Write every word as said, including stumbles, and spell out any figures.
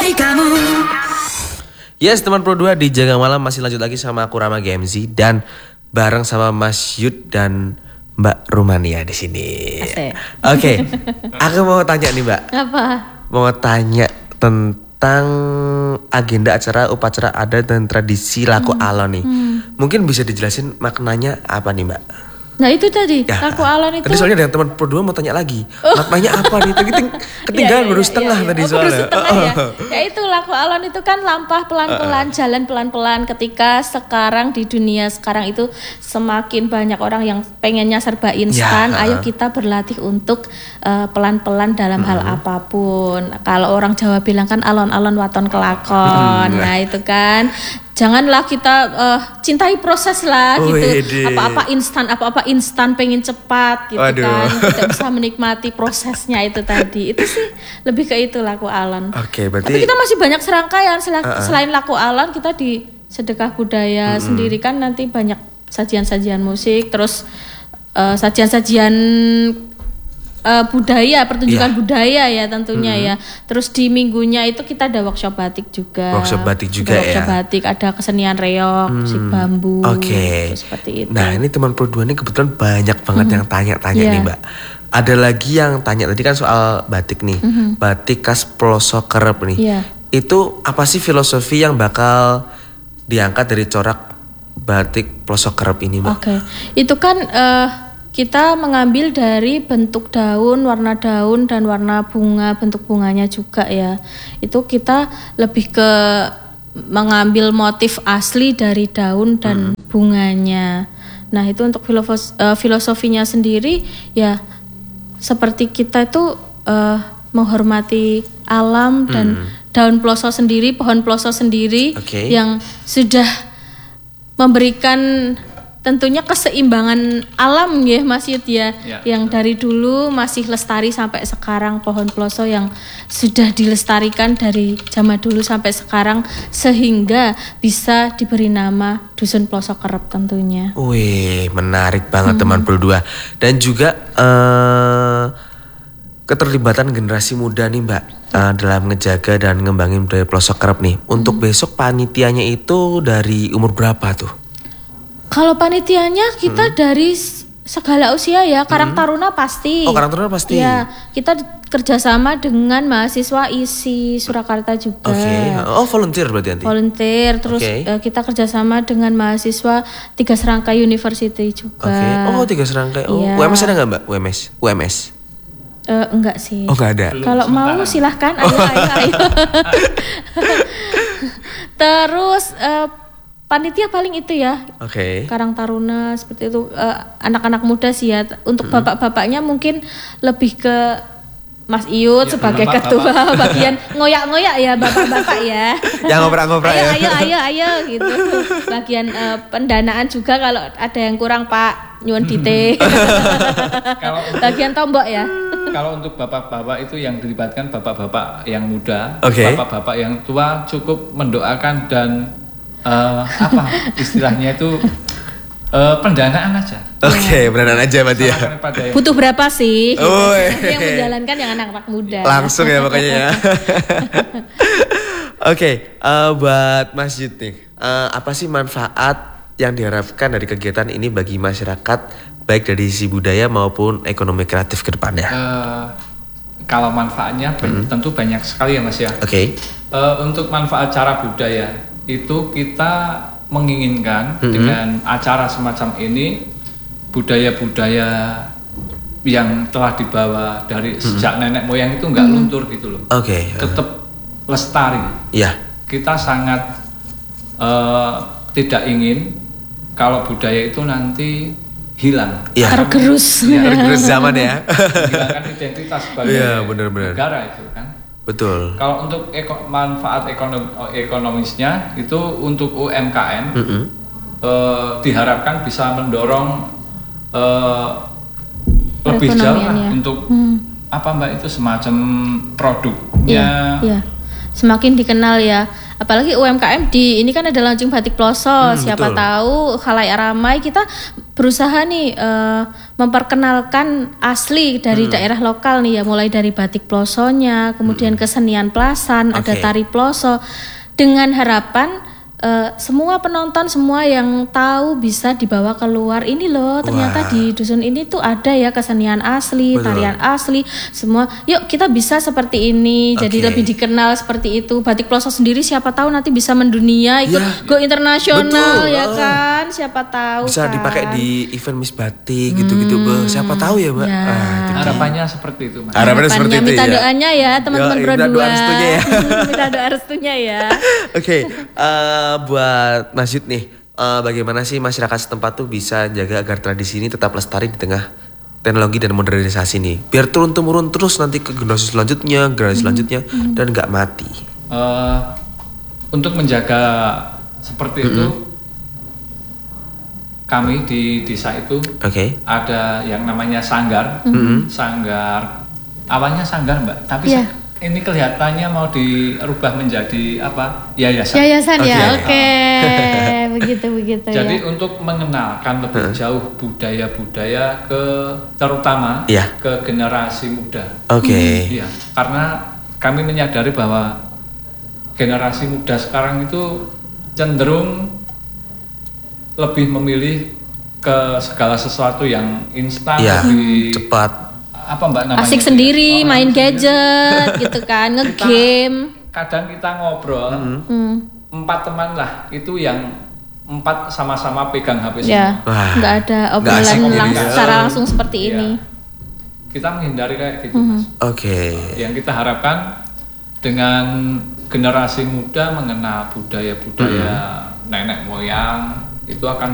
Yes, teman Pro dua di Jaga Malam masih lanjut lagi sama aku Rama G M Z dan bareng sama Mas Yud dan Mbak Rumania di sini. Oke, okay. Aku mau tanya nih Mbak. Apa? Mau tanya tentang agenda acara upacara adat dan tradisi laku hmm. alon nih. Hmm. Mungkin bisa dijelasin maknanya apa nih Mbak? Nah itu tadi, ya, laku alon itu. Tadi soalnya ada teman Pro dua mau tanya lagi. Oh. Maknanya apa nih? Keting, ketinggalan ya, ya, baru setengah ya, ya. tadi oh, soalnya. Setengah, ya. ya itu laku alon itu kan lampah pelan-pelan, uh, uh. jalan pelan-pelan. Ketika sekarang di dunia sekarang itu semakin banyak orang yang pengennya serba instan. Ya, uh. Ayo kita berlatih untuk uh, pelan-pelan dalam uh. hal apapun. Kalau orang Jawa bilang kan alon-alon waton kelakon. Uh. Nah itu kan. Janganlah kita uh, cintai proses lah oh, gitu. Ede. Apa-apa instan, apa-apa instan pengen cepat gitu. Waduh. Kan. Tidak bisa menikmati prosesnya itu tadi. Itu sih lebih ke itu laku alon. Oke, okay, berarti tapi kita masih banyak serangkaian sel- uh-uh. selain laku alon kita di sedekah budaya mm-hmm. sendiri kan nanti banyak sajian-sajian musik, terus uh, sajian-sajian Uh, budaya, pertunjukan yeah. budaya ya tentunya mm-hmm. ya. Terus di minggunya itu kita ada workshop batik juga. Workshop batik juga ada workshop ya. batik, ada kesenian reog, mm. musik bambu. Oke. Okay. Seperti itu. Nah ini teman Pro dua ini kebetulan banyak banget mm-hmm. yang tanya-tanya yeah. nih Mbak. Ada lagi yang tanya tadi kan soal batik nih, mm-hmm. batik khas pelosok kerep nih. Yeah. Itu apa sih filosofi yang bakal diangkat dari corak batik pelosok kerep ini Mbak? Oke, okay. Itu kan. Uh, Kita mengambil dari bentuk daun, warna daun dan warna bunga, bentuk bunganya juga ya. Itu kita lebih ke mengambil motif asli dari daun dan hmm. bunganya. Nah itu untuk filosofis, uh, filosofinya sendiri ya seperti kita itu uh, menghormati alam dan hmm. daun ploso sendiri, pohon ploso sendiri okay. yang sudah memberikan tentunya keseimbangan alam ya Mas Yud ya, ya yang dari dulu masih lestari sampai sekarang, pohon ploso yang sudah dilestarikan dari zaman dulu sampai sekarang sehingga bisa diberi nama Dusun Pelosok Kerep tentunya. Wih, menarik banget hmm. teman Pro dua. Dan juga uh, keterlibatan generasi muda nih Mbak uh, dalam ngejaga dan ngembangin budaya Pelosok Kerep nih. Untuk hmm. besok panitianya itu dari umur berapa tuh? Kalau panitianya kita hmm. dari segala usia ya, Karang Taruna pasti. Oh, Karang Taruna pasti. Ya, kita kerjasama dengan mahasiswa I S I Surakarta juga. Oke. Okay. Oh, volunteer berarti nanti. Volunteer, terus okay. uh, kita kerjasama dengan mahasiswa Tiga Serangkai University juga. Oke. Okay. Oh, Tiga Serangkai. Oh, ya. U M S ada nggak Mbak? U M S, U M S. Uh, enggak sih. Oh, nggak ada. Kalau mau silahkan, ayo, ayo, ayo. Terus. Uh, Panitia paling itu ya, okay. Karang Taruna seperti itu, uh, anak-anak muda sih ya. Untuk mm-hmm. bapak-bapaknya mungkin lebih ke Mas Iyut ya, sebagai ketua bapak. Bagian ngoyak-ngoyak ya bapak-bapak ya. Yang ngoprak-ngoprak ayo, ya. Ayo, ayo, ayo gitu. Bagian uh, pendanaan juga kalau ada yang kurang Pak nyuwun dite. Bagian tombok ya. Kalau untuk bapak-bapak itu yang dilibatkan bapak-bapak yang muda, okay. bapak-bapak yang tua cukup mendoakan dan Uh, apa istilahnya itu uh, pendanaan aja. Oke, okay, ya. pendanaan aja berarti ya. Butuh berapa sih? Oh, yang menjalankan yang anak-anak muda. Langsung ya makanya ya. Oke, okay, uh, buat Mas Yud nih, uh, apa sih manfaat yang diharapkan dari kegiatan ini bagi masyarakat, baik dari sisi budaya maupun ekonomi kreatif ke depannya? Uh, kalau manfaatnya mm-hmm. tentu banyak sekali ya Mas ya. Oke. Okay. Uh, untuk manfaat cara budaya itu kita menginginkan mm-hmm. dengan acara semacam ini budaya-budaya yang telah dibawa dari mm-hmm. sejak nenek moyang itu nggak mm-hmm. luntur gitu loh. Oke. Okay. Tetap lestari. Iya. Yeah. Kita sangat uh, tidak ingin kalau budaya itu nanti hilang. Iya. Tergerus. Ya, tergerus zaman ya. Hilangkan identitas sebagai yeah, bener-bener. negara itu kan. Betul. Kalau untuk eko, manfaat ekonom, ekonomisnya itu untuk U M K M mm-hmm. eh, diharapkan bisa mendorong eh, lebih jauh lah untuk hmm. apa Mbak itu semacam produknya. Iya, iya. Semakin dikenal ya. Apalagi U M K M di ini kan ada launching batik Ploso. Hmm, Siapa betul. tahu khalayak ramai kita berusaha nih uh, memperkenalkan asli dari hmm. daerah lokal nih ya, mulai dari batik plosonya, kemudian hmm. kesenian Plasan, okay. ada tari ploso, dengan harapan Uh, semua penonton, semua yang tahu bisa dibawa keluar. Ini loh ternyata Wah. di dusun ini tuh ada ya kesenian asli, Betul. tarian asli, semua. Yuk kita bisa seperti ini, okay. jadi lebih dikenal seperti itu. Batik Ploso sendiri siapa tahu nanti bisa mendunia, ikut ya. go internasional Betul. ya kan, siapa tahu bisa kan. dipakai di event Miss Batik gitu-gitu, hmm. siapa tahu ya Mbak. Ya. Ah, harapannya seperti itu Mas. Harapannya, seperti itu minta ya. doanya ya teman-teman Yo, berdua. Minta doa restunya ya. minta doa restunya ya. Oke. Okay. Uh, buat Mas Yud nih, uh, bagaimana sih masyarakat setempat tuh bisa jaga agar tradisi ini tetap lestari di tengah teknologi dan modernisasi nih, biar turun temurun terus nanti ke generasi selanjutnya, generasi selanjutnya mm-hmm. dan nggak mati. Uh, untuk menjaga seperti mm-hmm. itu, kami di desa itu okay. ada yang namanya sanggar, mm-hmm. sanggar, awalnya sanggar Mbak, tapi yeah. ini kelihatannya mau dirubah menjadi apa? Yayasan. Yayasan okay. ya, oke. Okay. begitu begitu. Jadi ya. untuk mengenalkan lebih jauh budaya-budaya ke terutama yeah. ke generasi muda. Oke. Okay. Iya, karena kami menyadari bahwa generasi muda sekarang itu cenderung lebih memilih ke segala sesuatu yang instan, yeah. lebih cepat. Apa Mbak namanya? Asik sendiri, oh, main gadget gitu kan, ngegame. Kadang kita ngobrol, mm-hmm. empat teman lah, itu yang empat sama-sama pegang H P ya, semua. Nggak ada obrolan lang- secara langsung seperti ya. ini. Kita menghindari kayak gitu mm-hmm. Mas. Oke. Okay. Yang kita harapkan dengan generasi muda mengenal budaya-budaya mm-hmm. nenek moyang, itu akan